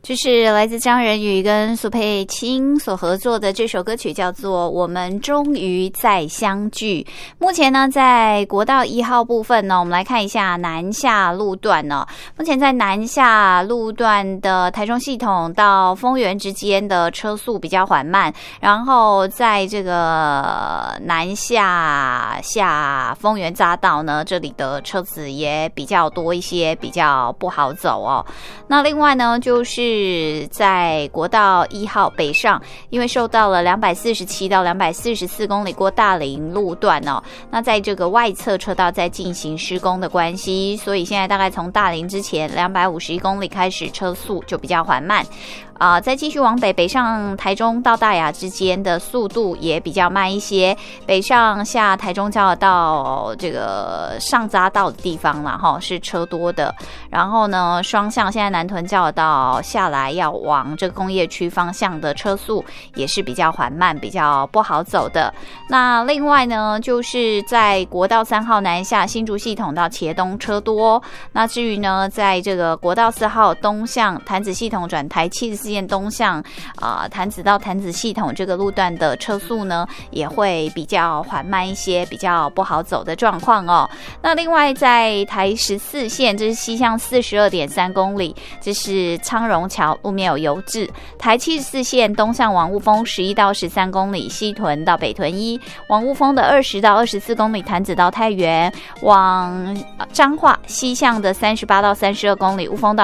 就是来自张仁宇跟苏佩青所合作的这首歌曲，叫做《我们终于再相聚》。目前呢，在国道1号部分呢，我们来看一下南下路段呢。目前在南下路段的台中系统到丰原之间的车速比较缓慢，然后在这个南下丰原匝道呢，这里的车子也比较多一些，比较不好走哦。那另外呢，就是在国道1号北上，因为受到了247到244公里过大林路段哦，那在这个外侧车道在进行施工的关系，所以现在大概从大林之前251公里开始车速就比较缓慢。再继续往北上台中到大雅之间的速度也比较慢一些，北上下台中交流道这个上匝道的地方啦是车多的，然后呢双向现在南屯交流道下来要往这个工业区方向的车速也是比较缓慢，比较不好走的。那另外呢，就是在国道3号南下新竹系统到茄东车多，那至于呢在这个国道4号东向潭子系统转台74线东向潭子到潭子系统这个路段的车速呢也会比较缓慢一些，比较不好走的状况哦。那另外在台14线，这是西向 42.3 公里，这是昌荣桥路面有油渍。台74线东向往雾峰11到13公里，西屯到北屯1，往雾峰的20到24公里，潭子到太原，往彰化西向的38到32公里，雾峰到